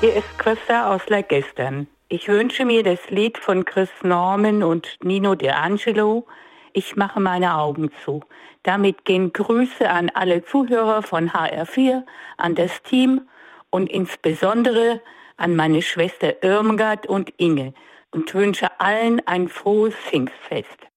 Hier ist Christa aus Leihgestern. Ich wünsche mir das Lied von Chris Norman und Nino D'Angelo, Ich mache meine Augen zu. Damit gehen Grüße an alle Zuhörer von HR4, an das Team und insbesondere an meine Schwester Irmgard und Inge und wünsche allen ein frohes Pfingstfest.